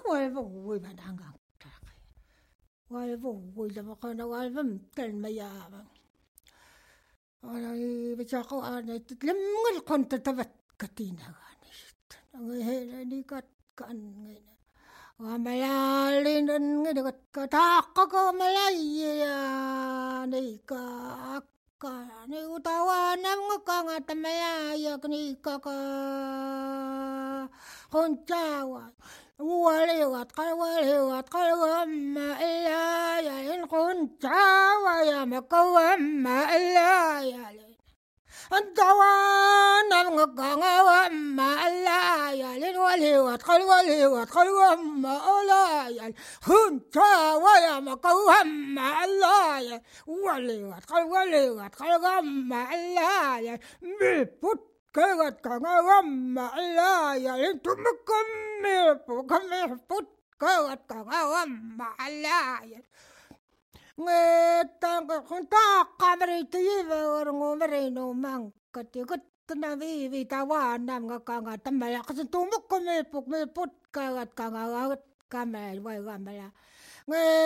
والفوي بدانغا والفوي لبقنا والفم كلمة يا أنا بشاقو أنا تتلم القنت تبتكتينا غانيشت هيرني كان وملالين نغت كتاقك ملايا نيكا ni utawa nam ngakanga tamalaya knika ka koncawa walewat kalwamma ilaya in koncawa ya makawamma ilaya antawa nam ngakanga wamma ilaya lin walewat kalwamma ilaya koncawa ya makawamma ilaya walewat kalwamma ilaya milput kagat kangawamma ilaya lintumakam milput kagat kangawamma ilaya ngetang kuntak kabritiba ngomreno mangkatigut na vivi tawanam ngakanga tamala kasi tumakam milput kagat kangawat kamal way gamala